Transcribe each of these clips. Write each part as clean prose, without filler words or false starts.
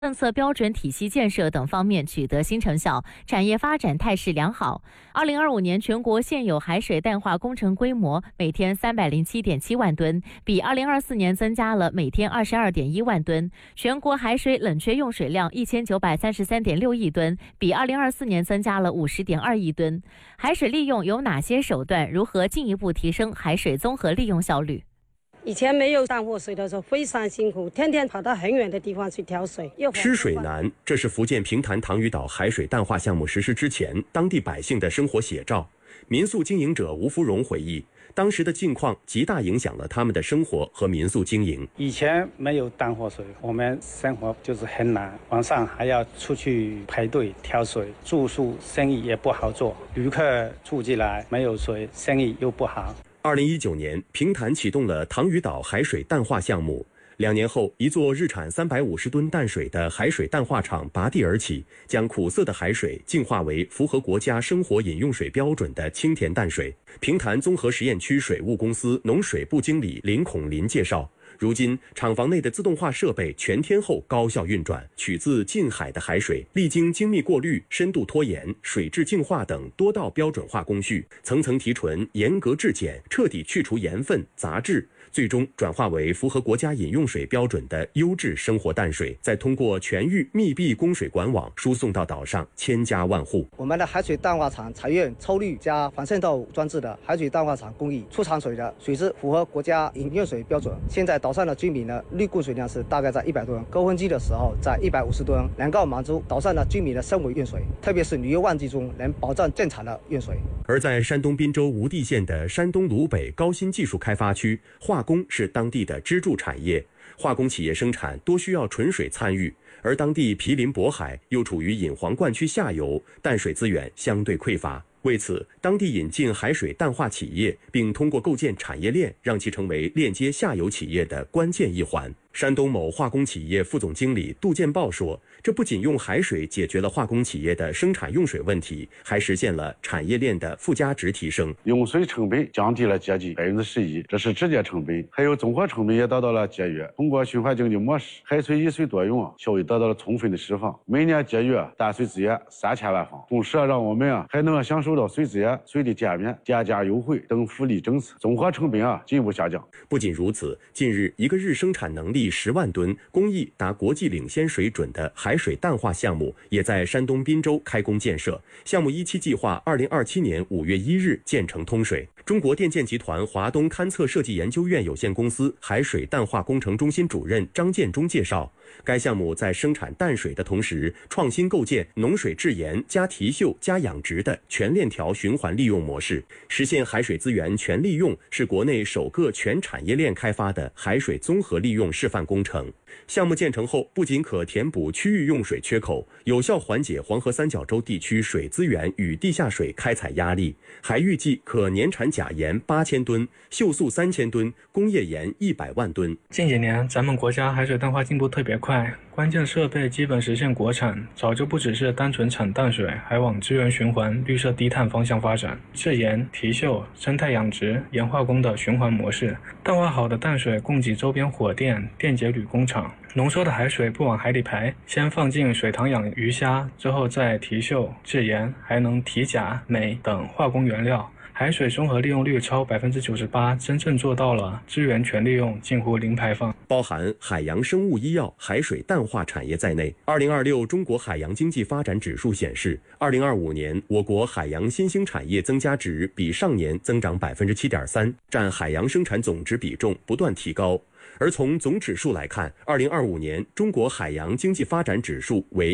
政策标准体系建设等方面取得新成效，产业发展态势良好。2025年全国现有海水淡化工程规模每天307.7万吨，比2024年增加了每天22.1万吨。全国海水冷却用水量1933.6亿吨，比2024年增加了50.2亿吨。海水利用有哪些手段？如何进一步提升海水综合利用效率？ 以前没有淡活水的时候非常辛苦，天天跑到很远的地方去挑水。 吃水难，这是福建平潭塘屿岛海水淡化项目实施之前当地百姓的生活写照。民宿经营者吴福荣回忆，当时的境况极大影响了他们的生活和民宿经营。 以前没有淡活水，我们生活就是很难，晚上还要出去排队挑水，住宿生意也不好做，旅客住进来没有水，生意又不好。 2019年，平潭启动了塘屿岛海水淡化项目。2年后，一座日产350吨淡水的海水淡化厂拔地而起，将苦涩的海水净化为符合国家生活饮用水标准的清甜淡水。平潭综合实验区水务公司农水部经理林孔林介绍，如今厂房内的自动化设备全天候高效运转，取自近海的海水历经精密过滤、深度脱盐、水质净化等多道标准化工序，层层提纯、严格质检，彻底去除盐分、杂质，最终转化为符合国家饮用水标准的优质生活淡水，再通过全域密闭供水管网输送到岛上千家万户。 我们的海水淡化厂采用抽滤加反渗透装置的海水淡化厂工艺，出厂水的水质符合国家饮用水标准。现在岛上的居民的滤供水量是大概在100吨，高峰期的时候在150吨，能够满足岛上的居民的生活用水，特别是旅游旺季中能保证正常的用水。 而在山东滨州无地县的山东鲁北高新技术开发区，化工是当地的支柱产业。化工企业生产多需要纯水参与，而当地毗邻渤海，又处于引黄灌区下游，淡水资源相对匮乏。为此，当地引进海水淡化企业，并通过构建产业链，让其成为链接下游企业的关键一环。山东某化工企业副总经理杜建豹说，这不仅用海水解决了化工企业的生产用水问题，还实现了产业链的附加值提升。 用水成本降低了接近11%，这是直接成本，还有综合成本也得到了节约。通过循环经济模式，海水一水多用，效益得到了充分的释放，每年节约淡水资源3000万方，同时让我们还能享受到水资源、水的减免、电价优惠等福利政策，综合成本进一步下降。 不仅如此，近日一个日生产能力10万吨、工艺达国际领先水准的海水淡化项目也在山东滨州开工建设。项目一期计划2027年5月1日建成通水。中国电建集团华东勘测设计研究院有限公司海水淡化工程中心主任张建忠介绍，该项目在生产淡水的同时，创新构建农水制盐加提嗅加养殖的全链条循环利用模式，实现海水资源全利用，是国内首个全产业链开发的海水综合利用示范工程。项目建成后，不仅可填补区域用水缺口，有效缓解黄河三角洲地区水资源与地下水开采压力，还预计可年产钾盐8000吨、溴素3000吨、工业盐100万吨。 近几年，咱们国家海水淡化进步特别快，关键设备基本实现国产，早就不只是单纯产淡水，还往资源循环、绿色低碳方向发展。制盐、提嗅、生态养殖、盐化工的循环模式，淡化好的淡水供给周边火电、电解铝工厂。浓缩的海水不往海里排，先放进水塘养鱼虾，之后再提嗅、制盐，还能提钾、镁等化工原料。海水综合利用率超98%，真正做到了资源全利用，近乎零排放。 包含海洋生物医药、海水淡化产业在内，2026中国海洋经济发展指数显示，2025年我国海洋新兴产业增加值比上年增长7.3%，占海洋生产总值比重不断提高。而从总指数来看，2025年中国海洋经济发展指数为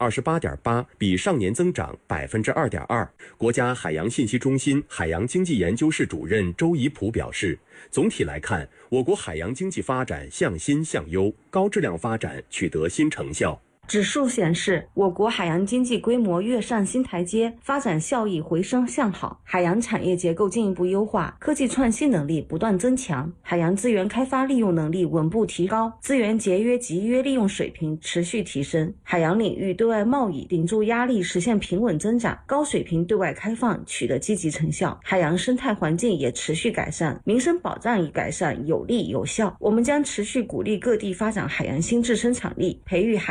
128.8，比上年增长2.2%。国家海洋信息中心海洋经济研究室主任周怡普表示，总体来看，我国海洋经济发展向新向优，高质量发展取得新成效。 指数显示，我国海洋经济规模跃上新台阶，发展效益回升向好，海洋产业结构进一步优化，科技创新能力不断增强，海洋资源开发利用能力稳步提高，资源节约集约利用水平持续提升，海洋领域对外贸易顶住压力实现平稳增长，高水平对外开放取得积极成效，海洋生态环境也持续改善，民生保障已改善有力有效。我们将持续鼓励各地发展海洋新质生产力，培育海洋经济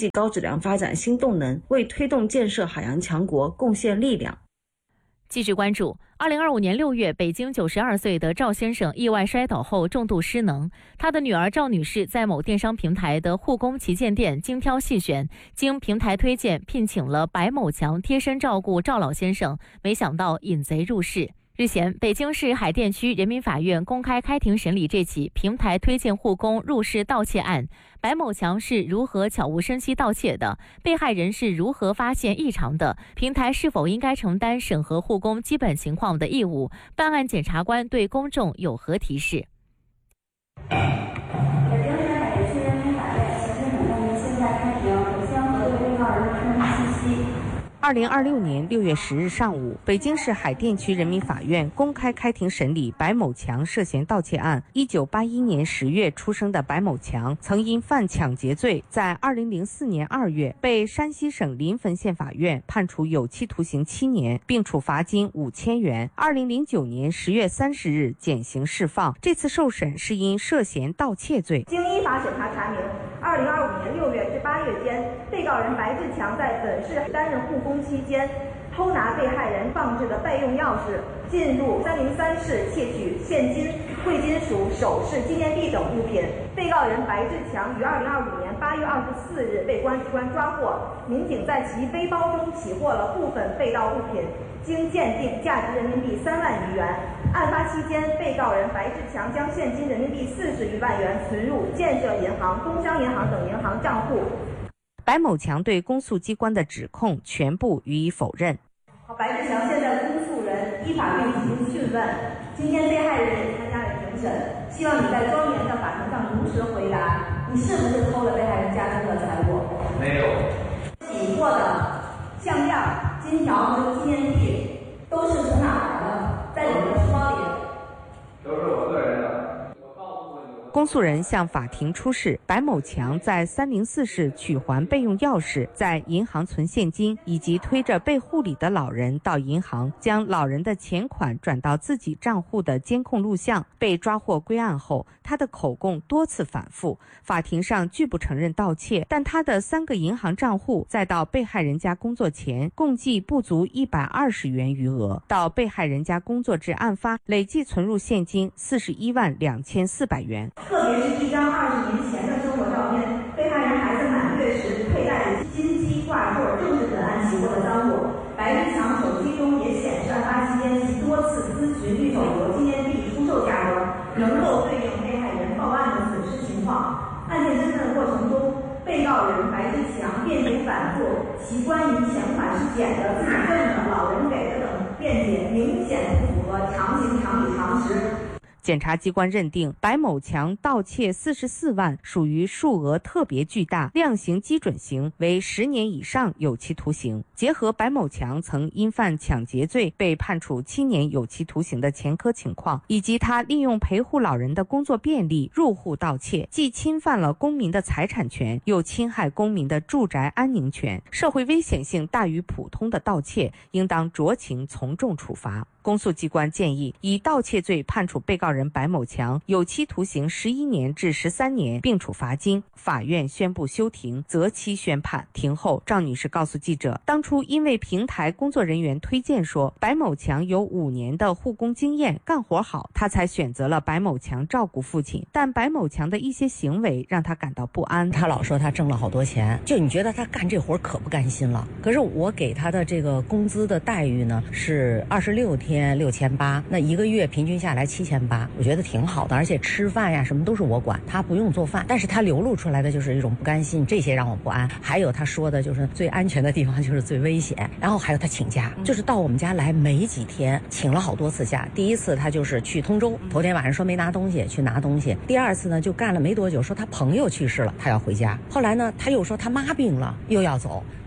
济高质量发展新动能，为推动建设海洋强国贡献力量。 继续关注，2025年6月，北京92岁的赵先生意外摔倒后重度失能。他的女儿赵女士在某电商平台的护工旗舰店精挑细选，经平台推荐聘请了白某强贴身照顾赵老先生，没想到引贼入室。日前，北京市海淀区人民法院公开开庭审理这起平台推荐护工入室盗窃案。白某强是如何悄无声息盗窃的？被害人是如何发现异常的？平台是否应该承担审核护工基本情况的义务？办案检察官对公众有何提示？ 北京市海淀区人民法院刑事审判庭现在开庭，首先核对被告人的身份信息。 2026年6月10日上午，北京市海淀区人民法院公开开庭审理白某强涉嫌盗窃案。1981年10月出生的白某强，曾因犯抢劫罪，在2004年2月被山西省临汾县法院判处有期徒刑7年，并处罚金5000元。2009年10月30日减刑释放。这次受审是因涉嫌盗窃罪。 经依法审查查明，2025年6月至8月间，被告人白志强在本市担任护工期间，偷拿被害人放置的备用钥匙，进入303室窃取现金、贵金属、首饰、纪念币等物品。被告人白志强于2025年8月24日被公安机关抓获，民警在其背包中起获了部分被盗物品，经鉴定价值人民币3万余元。案发期间，被告人白志强将现金人民币40余万元存入建设银行、工商银行等银行账户。 白某强对公诉机关的指控全部予以否认。 白志强现在公诉人依法院进行讯问，今天被害人也参加了庭审，希望你在庄严的法庭上如实回答，你是不是偷了被害人家中的财物？ 没有。 起获的项链、金条和纪念币都是从哪来的？在你的书包里？ 都是我个人的。 公诉人向法庭出示白某强在304室取还备用钥匙，在银行存现金，以及推着被护理的老人到银行将老人的钱款转到自己账户的监控录像。被抓获归案后，他的口供多次反复，法庭上拒不承认盗窃，但他的3个银行账户再到被害人家工作前共计不足120元余额，到被害人家工作至案发累计存入现金41万2400元。 特别是一张20年前的生活照片，被害人孩子满月时佩戴的金鸡挂坠正是本案起获的赃物。白志强手机中也显示，案发期间其多次咨询绿手镯纪念币出售价格，能够对应被害人报案的损失情况。案件侦办过程中，被告人白志强辩解反复，其关于钱款是捡的、自己挣的、老人给的等辩解明显不符合常情、常理、常识。 检察机关认定白某强盗窃44万属于数额特别巨大，量刑基准刑为10年以上有期徒刑。结合白某强曾因犯抢劫罪被判处7年有期徒刑的前科情况，以及他利用陪护老人的工作便利入户盗窃，既侵犯了公民的财产权，又侵害公民的住宅安宁权，社会危险性大于普通的盗窃，应当酌情从重处罚。公诉机关建议以盗窃罪判处被告人白某强有期徒刑11年至13年，并处罚金。法院宣布休庭，择期宣判。庭后，赵女士告诉记者，当初因为平台工作人员推荐说白某强有5年的护工经验，干活好，她才选择了白某强照顾父亲。但白某强的一些行为让她感到不安。 他老说他挣了好多钱，就你觉得他干这活可不甘心了。可是我给他的这个工资的待遇呢是26天6800，那1个月平均下来7800，我觉得挺好的，而且吃饭呀什么都是我管，他不用做饭。但是他流露出来的就是一种不甘心，这些让我不安。还有他说的就是最安全的地方就是最危险，然后还有他请假，就是到我们家来没几天，请了好多次假。第一次他就是去通州，头天晚上说没拿东西，去拿东西。第二次呢就干了没多久，说他朋友去世了，他要回家。后来呢他又说他妈病了，又要走。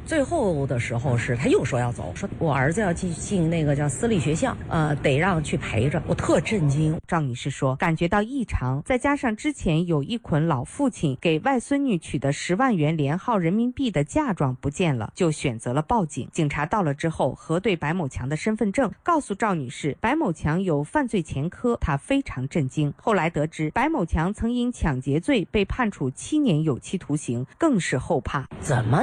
最后的时候是他又说要走，说我儿子要进那个叫私立学校，得让去陪着，我特震惊。 赵女士说，感觉到异常，再加上之前有一捆老父亲给外孙女取的10万元连号人民币的嫁妆不见了，就选择了报警。警察到了之后，核对白某强的身份证，告诉赵女士白某强有犯罪前科，她非常震惊。后来得知白某强曾因抢劫罪被判处7年有期徒刑，更是后怕。 怎么